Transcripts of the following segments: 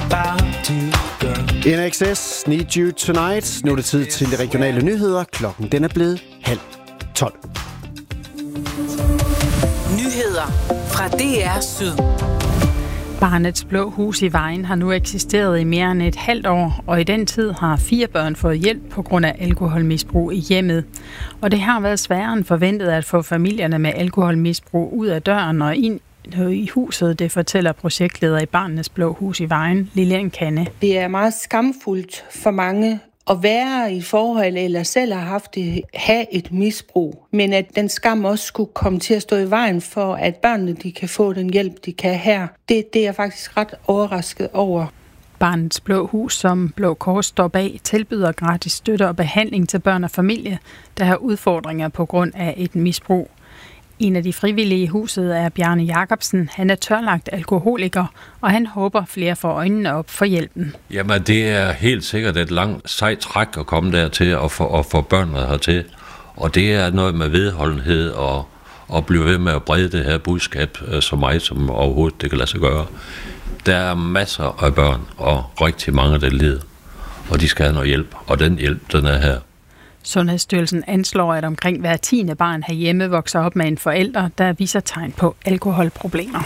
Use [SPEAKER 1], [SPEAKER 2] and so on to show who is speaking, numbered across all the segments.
[SPEAKER 1] NXS, Need You Tonight. Nu er det tid til de regionale nyheder. Klokken den er blevet 11:30.
[SPEAKER 2] Nyheder fra DR Syd.
[SPEAKER 3] Barnets Blå Hus i Vejen har nu eksisteret i mere end et halvt år, og i den tid har 4 børn fået hjælp på grund af alkoholmisbrug i hjemmet. Og det har været sværere end forventet at få familierne med alkoholmisbrug ud af døren og ind i huset, det fortæller projektleder i Barnets Blå Hus i Vejen, Lilian Kanne.
[SPEAKER 4] Det er meget skamfuldt for mange at være i forhold eller selv have et misbrug, men at den skam også skulle komme til at stå i vejen for, at børnene de kan få den hjælp, de kan her. Det er jeg faktisk ret overrasket over.
[SPEAKER 3] Barnets Blå Hus, som Blå Kors står bag, tilbyder gratis støtte og behandling til børn og familie, der har udfordringer på grund af et misbrug. En af de frivillige i huset er Bjarne Jacobsen. Han er tørlagt alkoholiker, og han håber flere får øjnene op for hjælpen.
[SPEAKER 5] Jamen, det er helt sikkert et langt sejt træk at komme dertil og få børnene hertil. Og det er noget med vedholdenhed og blive ved med at brede det her budskab så meget som overhovedet det kan lade sig gøre. Der er masser af børn og rigtig mange, der lider, og de skal have noget hjælp, og den hjælp, den er her.
[SPEAKER 3] Sundhedsstyrelsen anslår, at omkring hver 10. barn herhjemme vokser op med en forælder, der viser tegn på alkoholproblemer.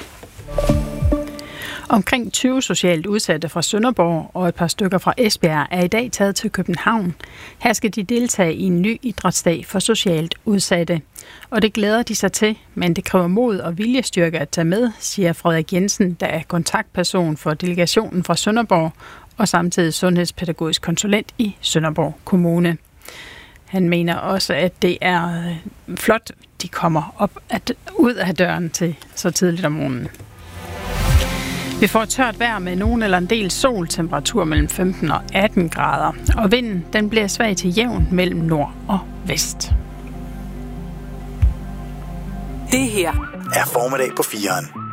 [SPEAKER 3] Omkring 20 socialt udsatte fra Sønderborg og et par stykker fra Esbjerg er i dag taget til København. Her skal de deltage i en ny idrætsdag for socialt udsatte. Og det glæder de sig til, men det kræver mod og viljestyrke at tage med, siger Frederik Jensen, der er kontaktperson for delegationen fra Sønderborg og samtidig sundhedspædagogisk konsulent i Sønderborg Kommune. Han mener også, at det er flot, de kommer ud af døren til så tidligt om morgenen. Vi får tørt vejr med nogen eller en del sol, temperatur mellem 15 og 18 grader. Og vinden den bliver svag til jævn mellem nord og vest.
[SPEAKER 2] Det her
[SPEAKER 6] er formiddag på 4'eren.